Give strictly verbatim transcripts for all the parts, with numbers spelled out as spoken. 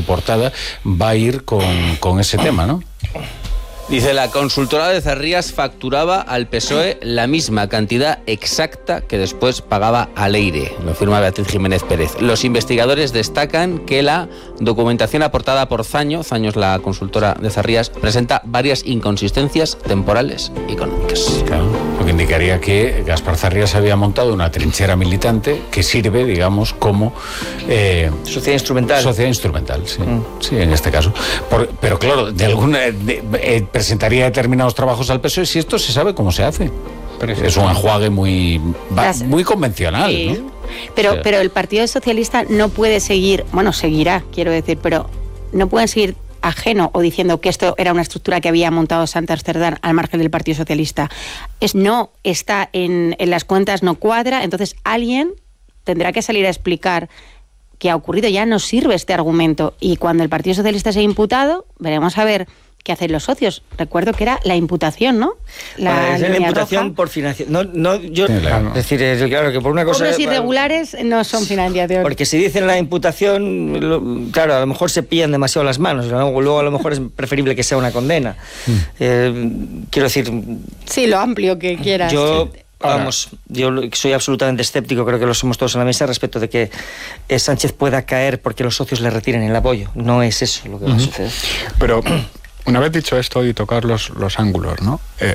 portada va a ir con, con ese tema, ¿no? Dice, la consultora de Zarrías facturaba al P S O E la misma cantidad exacta que después pagaba a Leire. Lo firma Beatriz Jiménez Pérez. Los investigadores destacan que la documentación aportada por Zaño, Zaño es la consultora de Zarrías, presenta varias inconsistencias temporales y económicas. Claro, lo que indicaría que Gaspar Zarrías había montado una trinchera militante que sirve, digamos, como... Eh, sociedad instrumental. Sociedad instrumental, sí. Mm. Sí, en este caso. Por, pero claro, de alguna... De, eh, presentaría determinados trabajos al P S O E si esto se sabe cómo se hace. Pero es un enjuague muy, muy convencional, sí. ¿no? Pero, o sea, pero el Partido Socialista no puede seguir, bueno, seguirá, quiero decir, pero no pueden seguir ajeno o diciendo que esto era una estructura que había montado Santos Cerdán al margen del Partido Socialista. Es, no está en, en las cuentas, no cuadra, entonces alguien tendrá que salir a explicar qué ha ocurrido. Ya no sirve este argumento, y cuando el Partido Socialista sea imputado, veremos a ver qué hacen los socios. Recuerdo que era la imputación, ¿no? La, bueno, la imputación roja. Por financiación. No, no, yo, sí, claro. Es decir, es, claro que por una cosa... Cobros irregulares no son financiación. Porque si dicen la imputación, lo, claro, a lo mejor se pillan demasiado las manos, ¿no? Luego a lo mejor es preferible que sea una condena. Mm. Eh, quiero decir... Sí, lo amplio que quieras. Yo... Vamos, yo soy absolutamente escéptico, creo que lo somos todos en la mesa, respecto de que eh, Sánchez pueda caer porque los socios le retiren el apoyo. No es eso lo que uh-huh. va a suceder. Pero... Una vez dicho esto y tocar los, los ángulos, ¿no? Eh,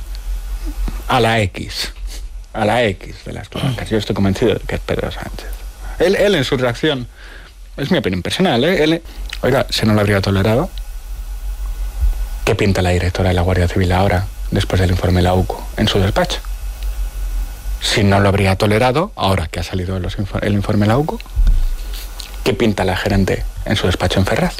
a la X, a la X de las cloacas, yo estoy convencido de que es Pedro Sánchez. Él, él en su reacción, es mi opinión personal, ¿eh? Él, oiga, si no lo habría tolerado, ¿qué pinta la directora de la Guardia Civil ahora, después del informe de la U C O, en su despacho? Si no lo habría tolerado, ahora que ha salido los, el informe de la U C O, ¿qué pinta la gerente en su despacho en Ferraz?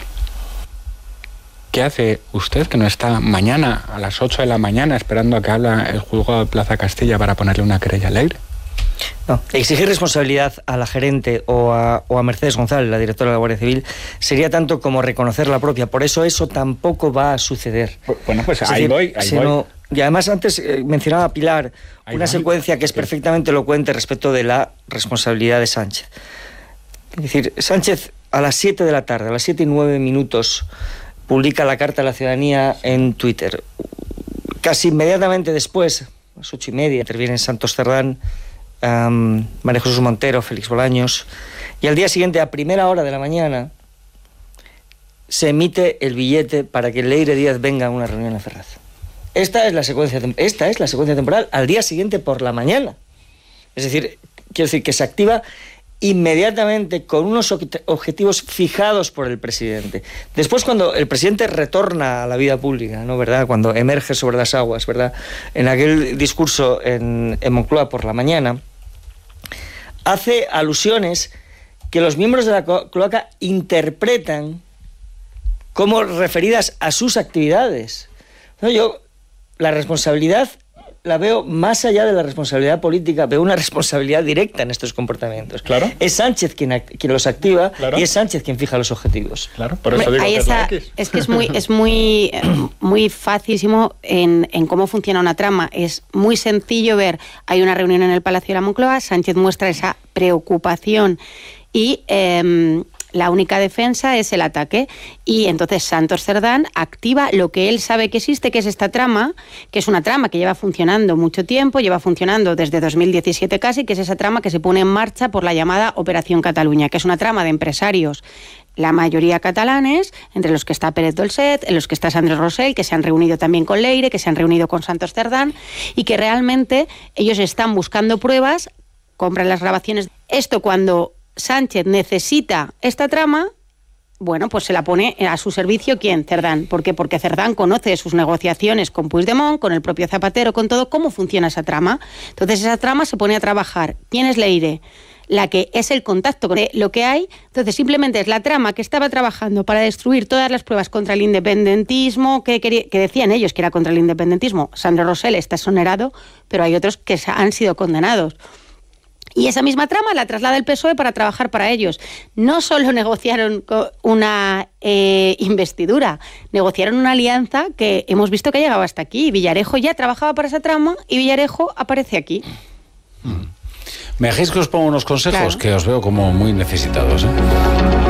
¿Qué hace usted que no está mañana a las ocho de la mañana esperando a que habla el juzgado de Plaza Castilla para ponerle una querella al aire? No, exigir responsabilidad a la gerente o a, o a Mercedes González, la directora de la Guardia Civil, sería tanto como reconocer la propia. Por eso eso tampoco va a suceder. Bueno, pues es ahí decir, voy, ahí voy. No, y además antes eh, mencionaba a Pilar ahí una voy. secuencia que es perfectamente elocuente respecto de la responsabilidad de Sánchez. Es decir, Sánchez a las siete de la tarde, a las siete y nueve minutos... publica la carta a la ciudadanía en Twitter. Casi inmediatamente después, a las ocho y media, intervienen Santos Cerdán, um, María Jesús Montero, Félix Bolaños, y al día siguiente, a primera hora de la mañana, se emite el billete para que Leire Díaz venga a una reunión en Ferraz. Esta es la secuencia, esta es la secuencia temporal, al día siguiente por la mañana. Es decir, quiero decir que se activa inmediatamente con unos objetivos fijados por el presidente. Después, cuando el presidente retorna a la vida pública, ¿no? ¿Verdad? Cuando emerge sobre las aguas, ¿verdad? En aquel discurso en, en Moncloa por la mañana, hace alusiones que los miembros de la cloaca interpretan como referidas a sus actividades. No, yo, la responsabilidad la veo más allá de la responsabilidad política, veo una responsabilidad directa en estos comportamientos. Claro. Es Sánchez quien, quien los activa, claro. Y es Sánchez quien fija los objetivos. Claro, por eso digo Ahí que esa, es, es que es muy, es muy, muy facilísimo en, en cómo funciona una trama. Es muy sencillo ver, hay una reunión en el Palacio de la Moncloa, Sánchez muestra esa preocupación y... Eh, la única defensa es el ataque, y entonces Santos Cerdán activa lo que él sabe que existe, que es esta trama, que es una trama que lleva funcionando mucho tiempo, lleva funcionando desde dos mil diecisiete casi, que es esa trama que se pone en marcha por la llamada Operación Cataluña, que es una trama de empresarios, la mayoría catalanes, entre los que está Pérez Dolcet, en los que está Sandro Rosell, que se han reunido también con Leire, que se han reunido con Santos Cerdán, y que realmente ellos están buscando pruebas, compran las grabaciones. Esto cuando Sánchez necesita esta trama, bueno, pues se la pone a su servicio, ¿quién? Cerdán. ¿Por qué? Porque Cerdán conoce sus negociaciones con Puigdemont, con el propio Zapatero, con todo, cómo funciona esa trama. Entonces esa trama se pone a trabajar. ¿Quién es Leire? La que es el contacto con lo que hay. Entonces simplemente es la trama que estaba trabajando para destruir todas las pruebas contra el independentismo, que, que, que decían ellos que era contra el independentismo. Sandro Rosell está exonerado, pero hay otros que han sido condenados. Y esa misma trama la traslada el P S O E para trabajar para ellos. No solo negociaron una eh, investidura, negociaron una alianza que hemos visto que ha llegado hasta aquí. Villarejo ya trabajaba para esa trama y Villarejo aparece aquí. ¿Me dejáis que os ponga unos consejos? Claro. Que os veo como muy necesitados, ¿eh?